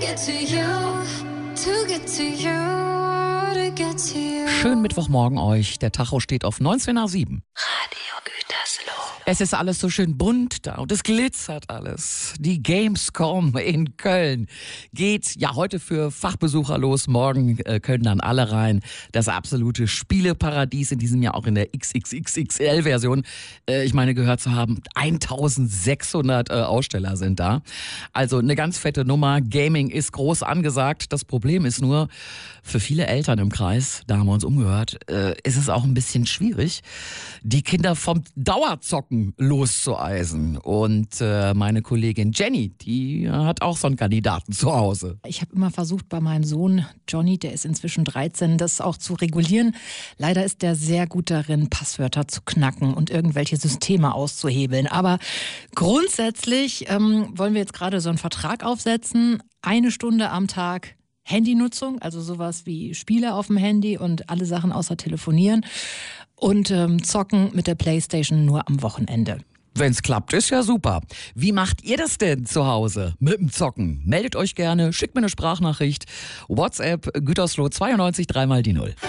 Schönen Mittwochmorgen euch. Der Tacho steht auf 19 nach 7. Radio Gütersloh. Es ist alles so schön bunt da und es glitzert alles. Die Gamescom in Köln geht ja heute für Fachbesucher los. Morgen können dann alle rein. Das absolute Spieleparadies in diesem Jahr auch in der XXXXL-Version. Ich meine, gehört zu haben, 1600 Aussteller sind da. Also eine ganz fette Nummer. Gaming ist groß angesagt. Das Problem ist nur, für viele Eltern im Kreis, da haben wir uns umgehört, ist es auch ein bisschen schwierig, die Kinder vom Dauerzocken loszueisen. Und meine Kollegin Jenny, die hat auch so einen Kandidaten zu Hause. Ich habe immer versucht, bei meinem Sohn Johnny, der ist inzwischen 13, das auch zu regulieren. Leider ist der sehr gut darin, Passwörter zu knacken und irgendwelche Systeme auszuhebeln. Aber grundsätzlich wollen wir jetzt gerade so einen Vertrag aufsetzen. 1 Stunde am Tag Handynutzung, also sowas wie Spiele auf dem Handy und alle Sachen außer Telefonieren. Und Zocken mit der Playstation nur am Wochenende. Wenn's klappt, ist ja super. Wie macht ihr das denn zu Hause mit dem Zocken? Meldet euch gerne, schickt mir eine Sprachnachricht. WhatsApp Gütersloh 92 3 mal die 0.